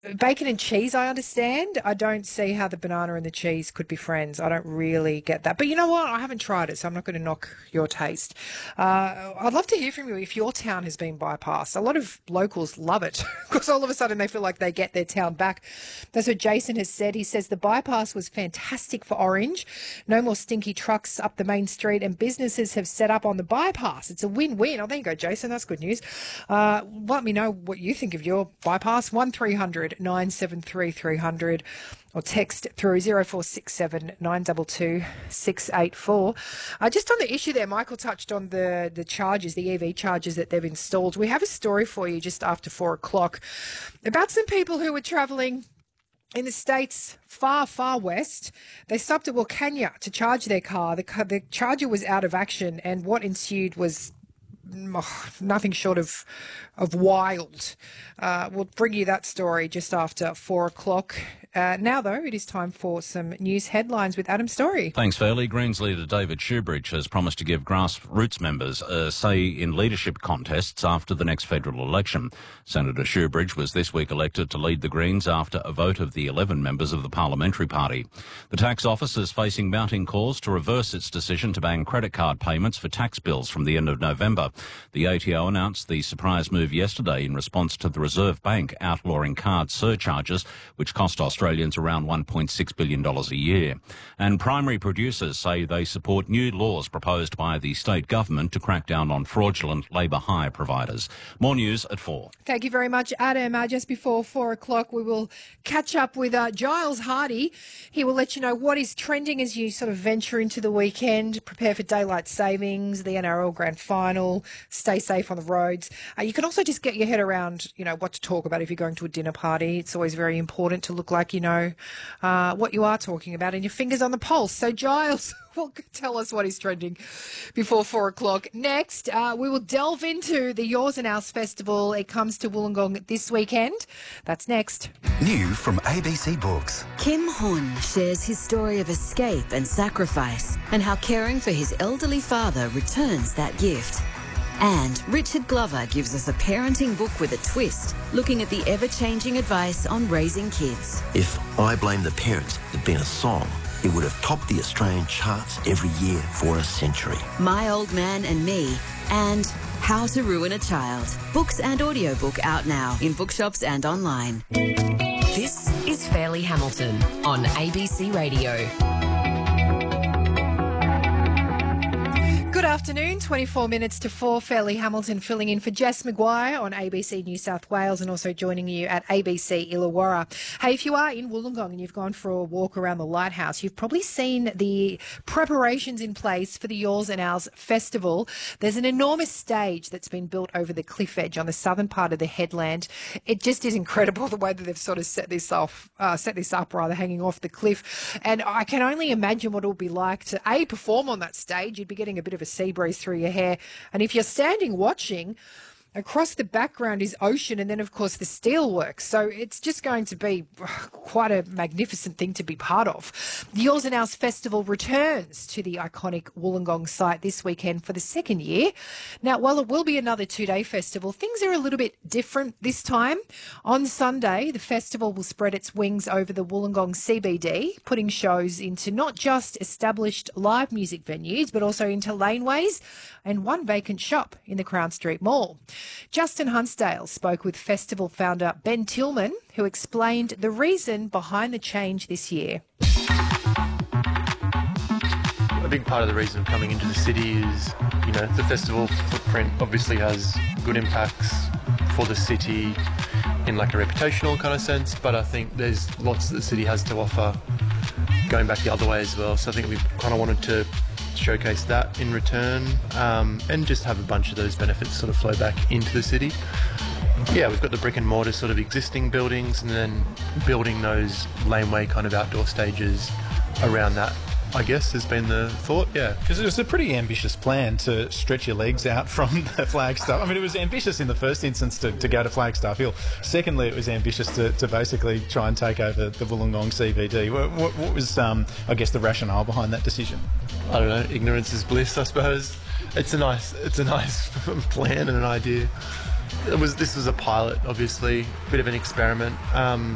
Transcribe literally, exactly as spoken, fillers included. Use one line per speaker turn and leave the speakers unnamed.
Bacon and cheese, I understand. I don't see how the banana and the cheese could be friends. I don't really get that. But you know what? I haven't tried it, so I'm not going to knock your taste. Uh, I'd love to hear from you if your town has been bypassed. A lot of locals love it because all of a sudden they feel like they get their town back. That's what Jason has said. He says the bypass was fantastic for Orange. No more stinky trucks up the main street, and businesses have set up on the bypass. It's a win-win. Oh, there you go, Jason. That's good news. Uh, let me know what you think of your bypass. one three hundred nine seven three three hundred or text through zero four six seven nine two two six eight four. Uh, just on the issue there, Michael touched on the, the chargers, the E V chargers that they've installed. We have a story for you just after four o'clock about some people who were travelling in the states far, far west. They stopped at Wilcannia to charge their car. The, car. the charger was out of action, and what ensued was Oh, nothing short of of wild. Uh, we'll bring you that story just after four o'clock. Uh, now, though, it is time for some news headlines with Adam Story.
Thanks, Fairley. Greens leader David Shoebridge has promised to give grassroots members a say in leadership contests after the next federal election. Senator Shoebridge was this week elected to lead the Greens after a vote of the eleven members of the parliamentary party. The tax office is facing mounting calls to reverse its decision to ban credit card payments for tax bills from the end of November. The A T O announced the surprise move yesterday in response to the Reserve Bank outlawing card surcharges, which cost Australians around one point six billion dollars a year. And primary producers say they support new laws proposed by the state government to crack down on fraudulent labour hire providers. More news at four.
Thank you very much, Adam. Uh, just before four o'clock, we will catch up with uh, Giles Hardy. He will let you know what is trending as you sort of venture into the weekend, prepare for daylight savings, the N R L Grand Final, stay safe on the roads. Uh, you can also just get your head around, you know, what to talk about if you're going to a dinner party. It's always very important to look like you know uh, what you are talking about and your fingers on the pulse. So Giles will tell us what is trending before four o'clock. Next, uh, we will delve into the Yours and Ours Festival. It comes to Wollongong this weekend. That's next.
New from A B C Books.
Kim Hun shares his story of escape and sacrifice and how caring for his elderly father returns that gift. And Richard Glover gives us a parenting book with a twist, looking at the ever-changing advice on raising kids.
If I Blame the Parents had been a song, it would have topped the Australian charts every year for a century.
My Old Man and Me, and How to Ruin a Child. Books and audiobook out now in bookshops and online.
This is Fairleigh Hamilton on A B C Radio.
Good afternoon, twenty-four minutes to four. Fairleigh Hamilton filling in for Jess Maguire on A B C New South Wales and also joining you at A B C Illawarra. Hey, if you are in Wollongong and you've gone for a walk around the lighthouse, you've probably seen the preparations in place for the Yours and Ours Festival. There's an enormous stage that's been built over the cliff edge on the southern part of the headland. It just is incredible the way that they've sort of set this off, uh, set this up rather, hanging off the cliff. And I can only imagine what it will be like to, A, perform on that stage. You'd be getting a bit of a sea breeze through your hair, and if you're standing watching, across the background is ocean and then, of course, the steelworks. So it's just going to be quite a magnificent thing to be part of. The Yours and Ours Festival returns to the iconic Wollongong site this weekend for the second year. Now, while it will be another two-day festival, things are a little bit different this time. On Sunday, the festival will spread its wings over the Wollongong C B D, putting shows into not just established live music venues, but also into laneways and one vacant shop in the Crown Street Mall. Justin Hunsdale spoke with festival founder Ben Tillman, who explained the reason behind the change this year.
A big part of the reason of coming into the city is, you know, the festival footprint obviously has good impacts for the city in like a reputational kind of sense, but I think there's lots that the city has to offer going back the other way as well. So I think we kind of wanted to showcase that in return, um, and just have a bunch of those benefits sort of flow back into the city. Yeah, we've got the brick and mortar sort of existing buildings and then building those laneway kind of outdoor stages around that, I guess, has been the thought, yeah.
Because it was a pretty ambitious plan to stretch your legs out from the Flagstaff. I mean, it was ambitious in the first instance to, to go to Flagstaff Hill. Secondly, it was ambitious to, to basically try and take over the Wollongong C B D. What, what, what was, um, I guess, the rationale behind that decision?
I don't know, ignorance is bliss, I suppose. It's a nice, it's a nice plan and an idea. It was, this was a pilot, obviously, bit of an experiment. Um,